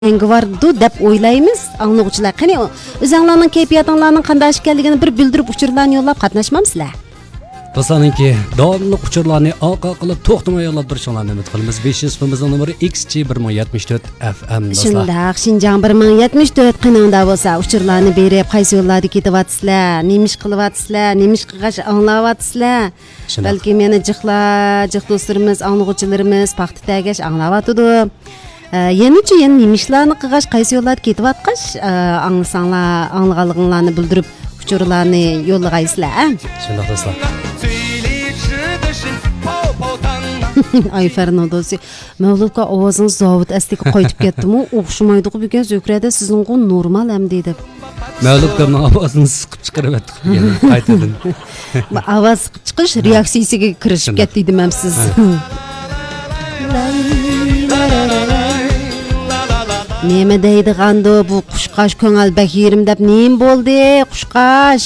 yangi vardı deb o'ylaymiz. Anlıqçılar, qani o'zingizlarning kayfiyatingizning qanday ekanligini bir bildirib uchurlarni yo'llab qatnashmamsizlar? Dostlarningki davomli uchurlarni orqa qilib to'xtamay yo'llab turishinglarni umid qilamiz. 500 nomeri XC1074 FM dostlar. Shundaq, Xinjiang 1074 qaningda bo'lsa, uchurlarni berib, qaysi yo'llarda ketyapsizlar, nemish qilyapsizlar, nemish qilgash anglayapsizlar. Balki meni jiq do'stlarimiz, anlıqçılarimiz paxta tagash anglayapti. Yenichi nemishlarni qilgash, qaysi yo'llarda ketyapqash, anglasanglar, anglaganliginglarni bildirib, uchurlarni yo'llag'aysizlar. Shundaq dostlar. Ay Fernandosi, Mavludga ovozini zavod astiga qo'yib ketdim-u, o'xshamaydi bugun Zökrada sizning normal ham dedi. Mavludga ovozini siqib chiqarib atdik. Qaytadan. Ovoz siqib chiqish reaksiyasiga kirishib ketdim ham siz. Nima deydigandi bu qushqash ko'ngilbak yerim deb nim bo'ldi, qushqash?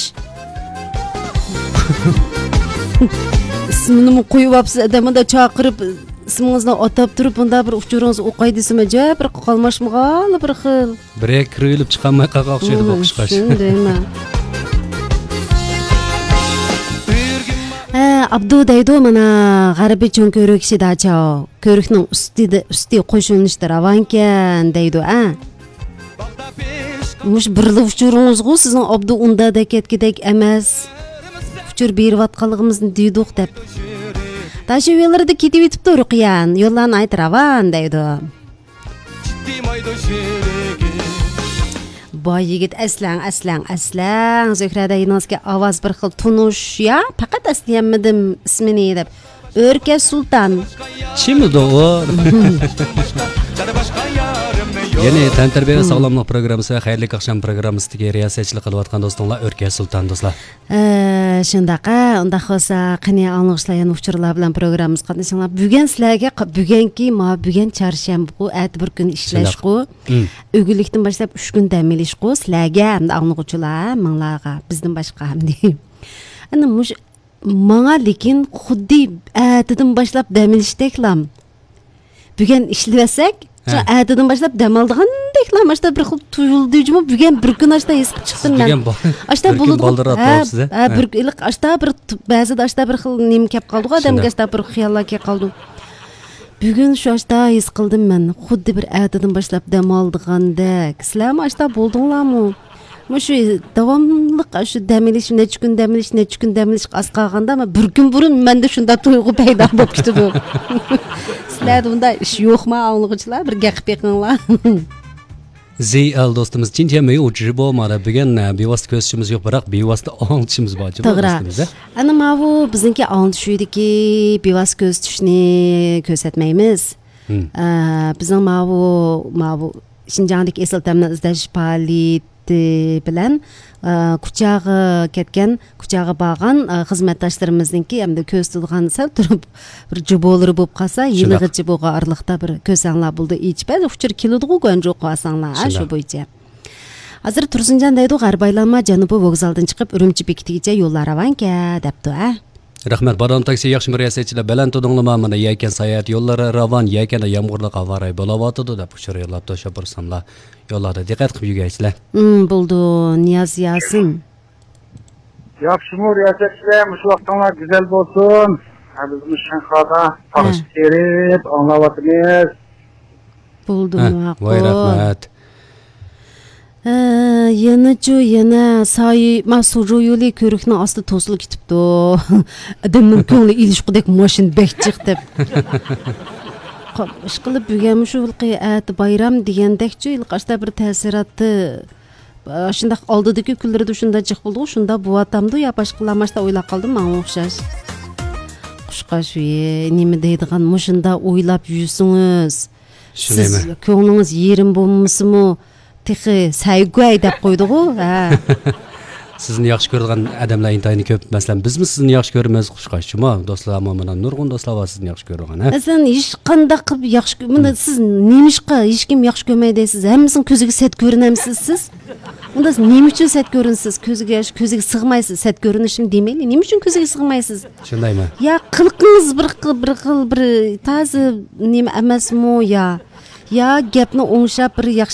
İsmini qo'yibsiz, adamda chaqirib, ismingizni atab turib, bunda bir uchuringiz o'qay desam, ajab bir qolmashmag'al bir xil. Birek kirilib chiqolmay qaqoqshaydi bu qushqash. Shundaymi? Abdu deydi mana g'arbiy cho'nko'rik shidacha, ko'rikning usti qo'shilishdir avankan deydi, a? Mush birli uchuringizgu sizning Abdu unda da ketgidek emas. Uchur beriyotganligimizni deydiq deb. Tashi yo'llarda ketib yetibdi Ruqiyan, yo'llarni aytiravan deydi. Boy yigit aslan Zöhrada Yunusga ovoz bir xil tunush ya, faqat asliyammidim ismini deb. O'rka Sultan. Kimdi o? Yeni tantarbiya sog'lomlik programmasi va xayrli oqshom programmasiga riyosatchilik qilayotgan do'stlar O'rka Sultan do'stlar. Shundaqa, unda xo'sa qani anglashlar uchurlar bilan programmamiz qatnashinglar. Bugun sizlarga bugun chorshanba, at bir kun ishlashqu. O'g'illikdan boshlab 3 kun dam olishqu sizlarga hamda anglag'uvchilar, minglarga, bizdan boshqa hamdi. Ana mush menga lekin xuddi atidan boshlab dam olishdeklam. Bugun ishlasak Adadan başlap dam aldıgandek başta bir xil tuyulduyjumi bugun bir kun ashta esib chiqdim men. Ashta bo'ldi. Bir iliq ashta bir ba'zida ashta bir xil nim kelib qoldi, odamga ashta bir xiyollar kelib qoldi. Bugun shu ashta his qildim men. Xuddi bir adadan başlap dam aldigandek. Sizlarmi ashta bo'ldinglarmi? Mushu davomli shu damilish, necha kun damilish asqaganda bir kun burun menda shunda tuyg'u paydo bo'lib ketdi. Sizlarda unda ish yo'qmi, anglag'uvchilar? Bir gap qilinglar. ZL do'stimiz Jinjamay o'chirib bo'lmadi. Bugun bevosita ko'rsatishimiz yo'q, biroq bevosita anglitishimiz bor do'stimiz. Ana bu bizniki anglitishudiki bevosita ko'rsatishni ko'rsatmaymiz. Bizning bu Xinjiangdagi asl ta'minot izlash faoliyati bilan kuchog'i ketgan, kuchog'i borgan xizmatdoshlarimizninki hamda ko'z tutgan sal turib bir jubo'lari bo'lib qolsa, yilg'ichi bo'lgan arliqda bir ko'rsanglar bo'ldi. Ichbaz uchur kilodigu go'njo qo'sanglar, shu bo'yicha. Hozir Tursunjon deydi, G'arbaylanma Janubiy vokzaldan chiqib Urumchi bekitigacha yo'llar avanka debdi, a? Rahmat, Baron taksi yaxshi riyosatchilar baland tudinglarmi, mana yakan sayohat yo'llari ravon, yakanda yomg'irli qavaray bo'layotdi deb uchur yo'llab to'shab tursanlar. Yo'llarda diqqat qilib yugaysizlar. Bo'ldi, Niyaz Yasin. Yaxshimi riyosatchilar, shu vaqtinglar go'zal bo'lsin. Bizning Shanxada taqsh terib anglayotimiz. Bo'ldi, voy rahmat. Yana sayi masuju yo'li ko'rikning osti to'silib ketibdi. Adamning ko'ngli ilishqidek mashin bek chiqdi. Ishqilib bugun shu qiyat bayram degandekchi ilqashda bir ta'sirotni shunday oldidagi kunlarda shunda jiq bo'ldi, shunda buvatamdi ya boshqalamashda o'ylab qoldim, menga o'xshash. Qushqash nima deydigan mushunda o'ylab yursingiz. Siz ko'nglingiz yerim bo'lmasimi? Texi sayg'ay deb qo'ydi-ku, ha. Sizni yaxshi ko'rgan odamlar intayini ko'p. Masalan, bizmi sizni yaxshi ko'ramiz, Qushqashmi? Do'stlar, mana nurg'un do'stlar var sizni yaxshi ko'rgan, ha. Masalan, hech qanday qilib yaxshi, bunda siz nemishqa hech kim yaxshi ko'rmaydi deysiz. Hammasini ko'ziga set ko'rinamsiz siz. Unda nima uchun set ko'rinsiz? Ko'ziga sig'maysiz. Set ko'rinishim demayli. Nima uchun ko'ziga sig'maysiz? Shundaymi? Ya qilqingiz bir tazi nima emasmi ya? ya gapni o'ngshab bir yaxshi